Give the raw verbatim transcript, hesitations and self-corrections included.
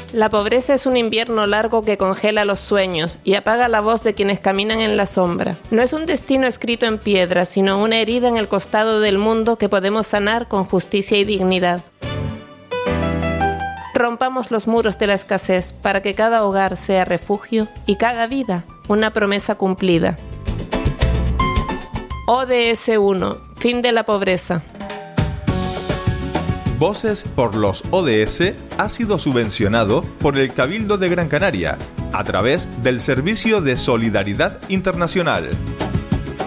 La pobreza es un invierno largo que congela los sueños y apaga la voz de quienes caminan en la sombra. No es un destino escrito en piedra, sino una herida en el costado del mundo que podemos sanar con justicia y dignidad. Rompamos los muros de la escasez para que cada hogar sea refugio y cada vida una promesa cumplida. O D S uno. Fin de la pobreza. Voces por los O D S ha sido subvencionado por el Cabildo de Gran Canaria a través del Servicio de Solidaridad Internacional.